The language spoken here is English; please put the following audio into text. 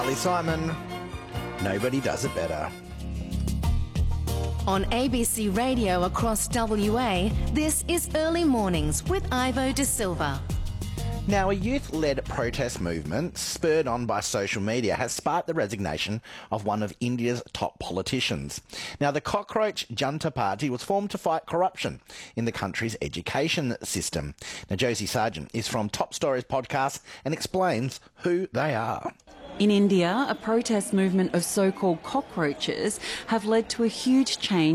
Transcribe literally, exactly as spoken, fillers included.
Ali Simon, nobody does it better. On A B C Radio across W A, this is Early Mornings with Ivo De Silva. Now, a youth-led protest movement, spurred on by social media, has sparked the resignation of one of India's top politicians. Now, the Cockroach Junta Party was formed to fight corruption in the country's education system. Now, Josie Sargent is from Top Stories podcast and explains who they are. In India, a protest movement of so-called cockroaches have led to a huge change